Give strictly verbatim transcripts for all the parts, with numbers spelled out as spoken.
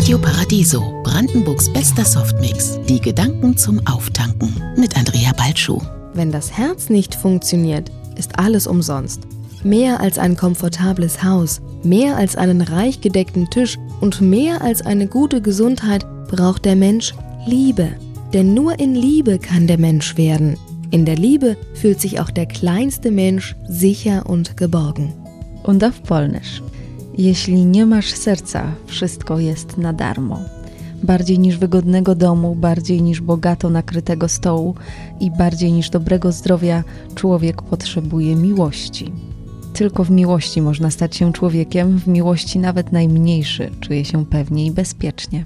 Radio Paradiso, Brandenburgs bester Softmix. Die Gedanken zum Auftanken mit Andrea Balschuh. Wenn das Herz nicht funktioniert, ist alles umsonst. Mehr als ein komfortables Haus, mehr als einen reich gedeckten Tisch und mehr als eine gute Gesundheit braucht der Mensch Liebe. Denn nur in Liebe kann der Mensch werden. In der Liebe fühlt sich auch der kleinste Mensch sicher und geborgen. Und auf Polnisch. Jeśli nie masz serca, wszystko jest na darmo. Bardziej niż wygodnego domu, bardziej niż bogato nakrytego stołu i bardziej niż dobrego zdrowia człowiek potrzebuje miłości. Tylko w miłości można stać się człowiekiem, w miłości nawet najmniejszy czuje się pewnie i bezpiecznie.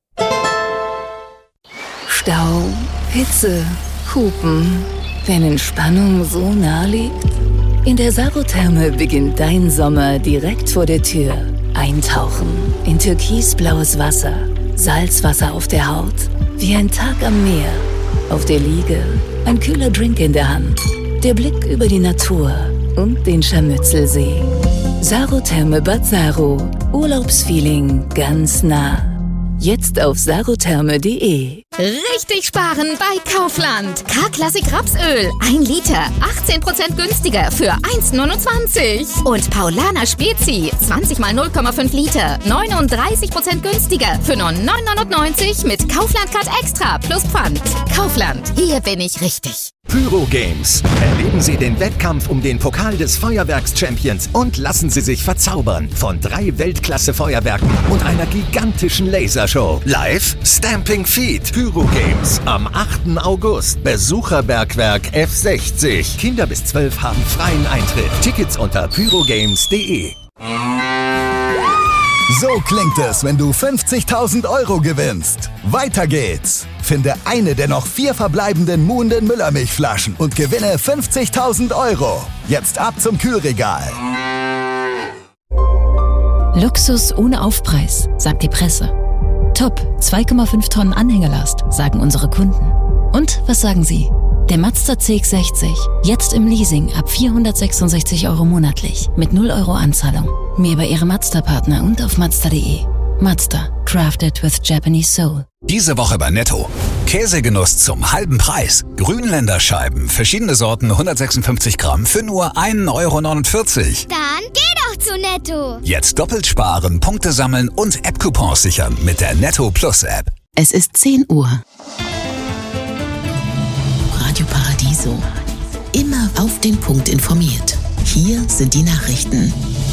Stau, Hitze, Hupen, wenn Entspannung so nah liegt? In der Sarotherme beginnt dein Sommer direkt vor der Tür. Eintauchen in türkisblaues Wasser, Salzwasser auf der Haut, wie ein Tag am Meer. Auf der Liege ein kühler Drink in der Hand, der Blick über die Natur und den Scharmützelsee. Sarotherme Bad Saro, Urlaubsfeeling ganz nah. Jetzt auf sarotherme punkt de. Richtig sparen bei Kaufland. K-Klassik Rapsöl. ein Liter. achtzehn Prozent günstiger für eins Komma neunundzwanzig. Und Paulaner Spezi. zwanzig mal null Komma fünf Liter. neununddreißig Prozent günstiger für nur neun neunundneunzig mit Kaufland-Card Extra plus Pfand. Kaufland. Hier bin ich richtig. Pyro Games. Erleben Sie den Wettkampf um den Pokal des Feuerwerks-Champions und lassen Sie sich verzaubern von drei Weltklasse-Feuerwerken und einer gigantischen Lasershow. Live Stamping Feet. Pyro Games am achten August. Besucherbergwerk F sechzig. Kinder bis zwölf haben freien Eintritt. Tickets unter pyrogames punkt de. So klingt es, wenn du fünfzigtausend Euro gewinnst. Weiter geht's. Finde eine der noch vier verbleibenden Muhnden Müllermilchflaschen und gewinne fünfzigtausend Euro. Jetzt ab zum Kühlregal. Luxus ohne Aufpreis, sagt die Presse. Top, zwei Komma fünf Tonnen Anhängelast, sagen unsere Kunden. Und was sagen Sie? Der Mazda C X sechzig, jetzt im Leasing ab vierhundertsechsundsechzig Euro monatlich, mit null Euro Anzahlung. Mehr bei Ihrem Mazda-Partner und auf mazda punkt de. Mazda, crafted with Japanese soul. Diese Woche bei Netto. Käsegenuss zum halben Preis. Grünländerscheiben, verschiedene Sorten, hundertsechsundfünfzig Gramm für nur ein Euro neunundvierzig. Dann geh doch zu Netto. Jetzt doppelt sparen, Punkte sammeln und App-Coupons sichern mit der Netto Plus App. Es ist zehn Uhr. Radio Paradiso. Immer auf den Punkt informiert. Hier sind die Nachrichten.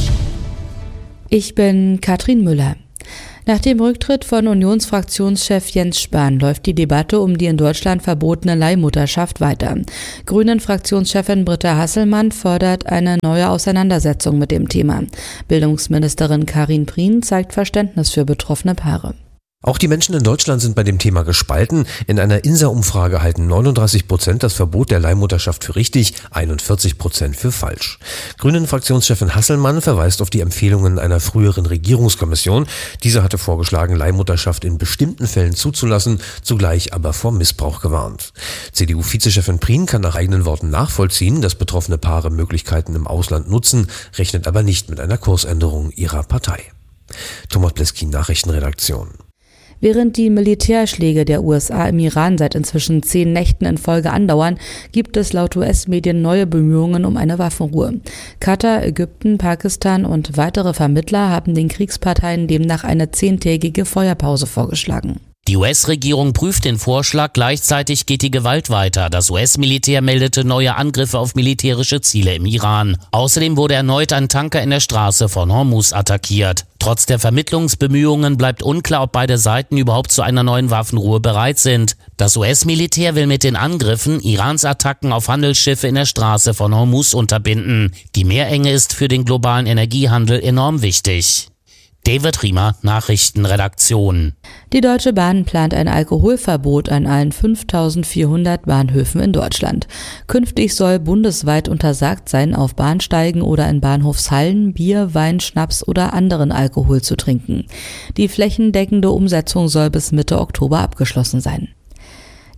Ich bin Katrin Müller. Nach dem Rücktritt von Unionsfraktionschef Jens Spahn läuft die Debatte um die in Deutschland verbotene Leihmutterschaft weiter. Grünen-Fraktionschefin Britta Hasselmann fordert eine neue Auseinandersetzung mit dem Thema. Bildungsministerin Karin Prien zeigt Verständnis für betroffene Paare. Auch die Menschen in Deutschland sind bei dem Thema gespalten. In einer INSA-Umfrage halten neununddreißig Prozent das Verbot der Leihmutterschaft für richtig, einundvierzig Prozent für falsch. Grünen-Fraktionschefin Hasselmann verweist auf die Empfehlungen einer früheren Regierungskommission. Diese hatte vorgeschlagen, Leihmutterschaft in bestimmten Fällen zuzulassen, zugleich aber vor Missbrauch gewarnt. C D U-Vizechefin Prien kann nach eigenen Worten nachvollziehen, dass betroffene Paare Möglichkeiten im Ausland nutzen, rechnet aber nicht mit einer Kursänderung ihrer Partei. Thomas Bleskin, Nachrichtenredaktion. Während die Militärschläge der U S A im Iran seit inzwischen zehn Nächten in Folge andauern, gibt es laut U S-Medien neue Bemühungen um eine Waffenruhe. Katar, Ägypten, Pakistan und weitere Vermittler haben den Kriegsparteien demnach eine zehntägige Feuerpause vorgeschlagen. Die U S-Regierung prüft den Vorschlag, gleichzeitig geht die Gewalt weiter. Das U S-Militär meldete neue Angriffe auf militärische Ziele im Iran. Außerdem wurde erneut ein Tanker in der Straße von Hormuz attackiert. Trotz der Vermittlungsbemühungen bleibt unklar, ob beide Seiten überhaupt zu einer neuen Waffenruhe bereit sind. Das U S-Militär will mit den Angriffen Irans Attacken auf Handelsschiffe in der Straße von Hormuz unterbinden. Die Meerenge ist für den globalen Energiehandel enorm wichtig. David Riemer, Nachrichtenredaktion. Die Deutsche Bahn plant ein Alkoholverbot an allen fünftausendvierhundert Bahnhöfen in Deutschland. Künftig soll bundesweit untersagt sein, auf Bahnsteigen oder in Bahnhofshallen Bier, Wein, Schnaps oder anderen Alkohol zu trinken. Die flächendeckende Umsetzung soll bis Mitte Oktober abgeschlossen sein.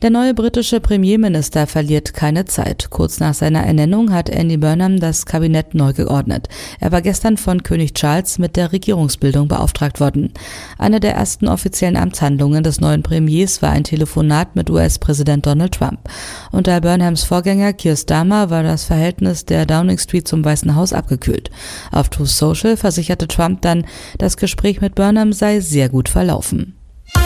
Der neue britische Premierminister verliert keine Zeit. Kurz nach seiner Ernennung hat Andy Burnham das Kabinett neu geordnet. Er war gestern von König Charles mit der Regierungsbildung beauftragt worden. Eine der ersten offiziellen Amtshandlungen des neuen Premiers war ein Telefonat mit U S-Präsident Donald Trump. Unter Burnhams Vorgänger Keir Starmer war das Verhältnis der Downing Street zum Weißen Haus abgekühlt. Auf Truth Social versicherte Trump dann, das Gespräch mit Burnham sei sehr gut verlaufen.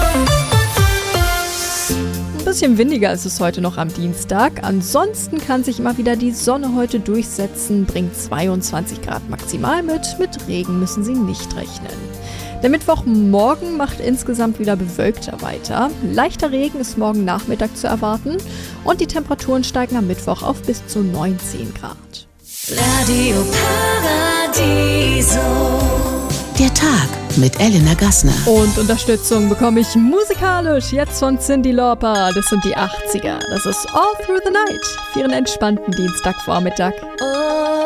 Ein bisschen windiger ist es heute noch am Dienstag. Ansonsten kann sich immer wieder die Sonne heute durchsetzen, bringt zweiundzwanzig Grad maximal mit. Mit Regen müssen Sie nicht rechnen. Der Mittwochmorgen macht insgesamt wieder bewölkter weiter. Leichter Regen ist morgen Nachmittag zu erwarten und die Temperaturen steigen am Mittwoch auf bis zu neunzehn Grad. Radio Paradiso. Der Tag mit Elena Gassner. Und Unterstützung bekomme ich musikalisch jetzt von Cyndi Lauper. Das sind die achtziger. Das ist All Through the Night für Ihren entspannten Dienstagvormittag. Oh.